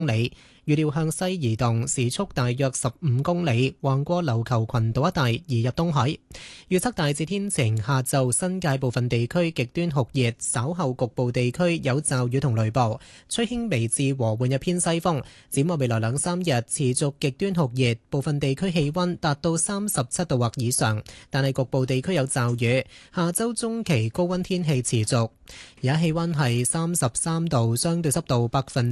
里，預料向西移動，時速大約15公里，橫過琉球群島一帶移入東海。預測大致天晴，下晝新界部分地區極端酷熱，稍後局部地區有驟雨同雷暴，吹輕微至和緩嘅偏西風。展望未來2-3日持續極端酷熱，部分地區氣溫達到37度或以上，但係局部地區有驟雨。下週中期高溫天氣持續。而家氣溫係33度，相對濕度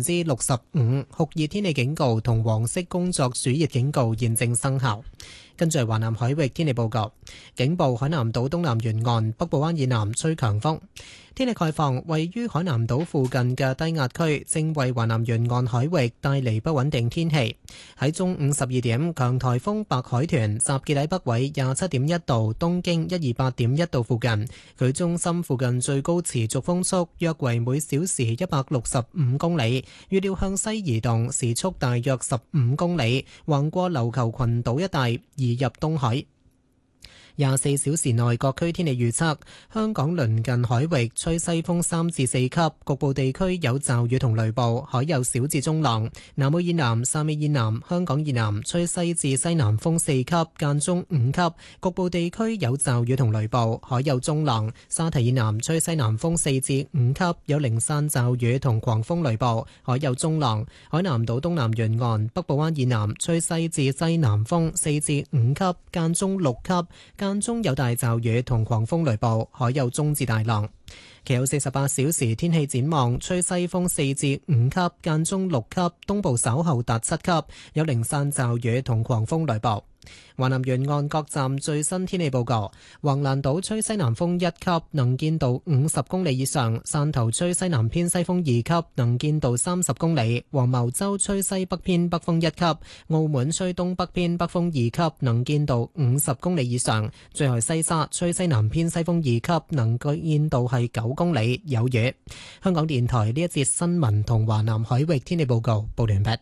65%，酷熱天氣警告同黃色工作暑熱警告現正生效。跟住係華南海域天氣報告，警報海南島東南沿岸北部灣以南吹強風。天氣概況，位於海南島附近嘅低壓區正為華南沿岸海域帶嚟不穩定天氣。喺中午12點，強颱風白海豚集結喺北緯27.1度、東經128.1度附近，佢中心附近最高持續風速約為每小時165公里，預料向西移動，時速大約15公里，橫過琉球群島一帶移入東海。24小時內各區天氣預測：香港鄰近海域吹西風3至4級，局部地區有驟雨同雷暴，海有小至中浪。南澳以南、汕尾以南、香港以南吹西至西南風4級，間中5級，局部地區有驟雨同雷暴，海有中浪。沙堤以南吹西南風4至5級，有零散驟雨同狂風雷暴，海有中浪。海南島東南沿岸、北部灣以南吹西至西南風4至5級，間中6級。間中有大驟雨同狂風雷暴，海有中至大浪。其後48小時天氣展望，吹西風4至5級，間中6級，東部稍後達7級，有零散驟雨同狂風雷暴。華南沿岸各站最新天氣報告：橫瀾島吹西南風1級，能見度50公里以上；汕頭吹西南偏西風2級，能見度30公里；黃茅洲吹西北偏北風1級；澳門吹東北偏北風2級，能見度50公里以上；最後西沙吹西南偏西風2級，能見度係9公里，有雨。香港電台呢一節新聞同華南海域天氣報告報完畢。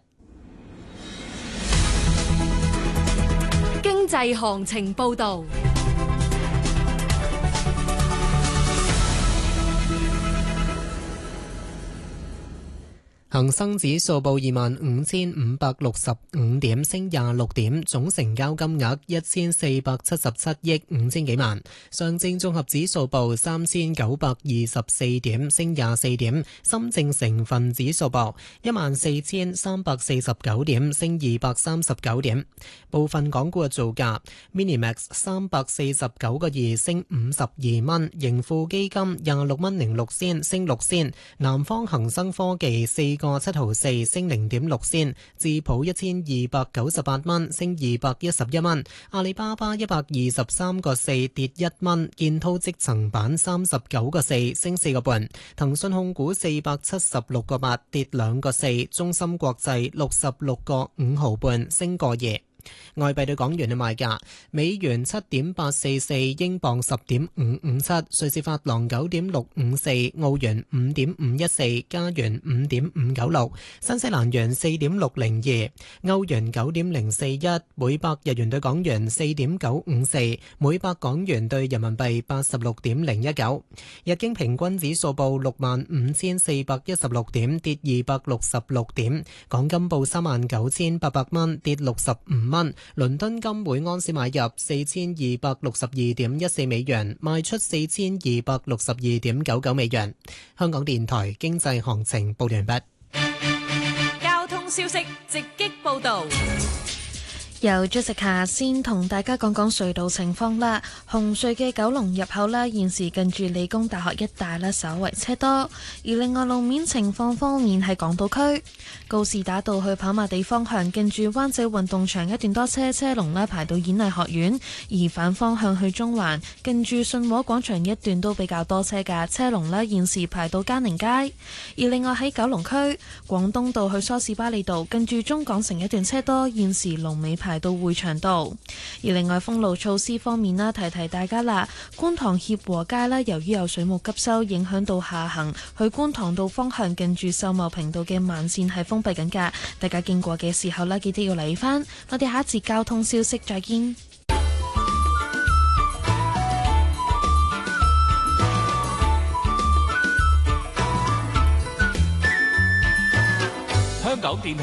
經濟行情報導。 恒生指數報25,565點，升26點，總成交金額1477億5千幾萬。上證綜合指數報3924點，升24點。深證成分指數報14,349點，升239點。部分港股嘅造價 ：Minimax 349個2升52蚊，盈富基金26蚊06仙升6仙，南方恒生科技4個7毫4升0.6仙，智普1298蚊升211蚊，阿里巴巴123個4跌1蚊，建滔積層板39個4升4個半，騰訊控股476個8跌2個4，中芯國際66個5毫半升個2。外幣對港元嘅賣價：美元7.844，英鎊10.557，瑞士法郎9.654，澳元5.514，加元5.596，新西蘭元4.602，歐元9.041，每百日元對港元4.954，每百港元對人民幣86.019。日經平均指數報65,416點，跌266點。港金報39,800蚊，跌65蚊。倫敦金每安士買入4262.14美元，賣出4262.99美元。香港電台經濟行情報完畢。 交通消息直擊報道。 由 Jessica 先同大家講講隧道情況啦。紅隧嘅九龍入口啦，現時近住理工大學一帶啦，稍為車多。而另外路面情況方面，喺港島區告士打道去跑馬地方向，近住灣仔運動場一段多車，車龍啦排到演藝學院；而反方向去中環，近住信和廣場一段都比較多車㗎，車龍啦現時排到嘉寧街。而另外喺九龍區廣東道去梳士巴利道，近住中港城一段車多，現時龍尾排到匯祥道。而另外封路措施方面啦，提提大家啦，觀塘協和街啦，由於有水務急修，影響到下行去觀塘道方向，近住秀茂坪道嘅慢線係封閉緊㗎，大家經過嘅時候啦，記得要留意返。我哋下一節交通消息再見。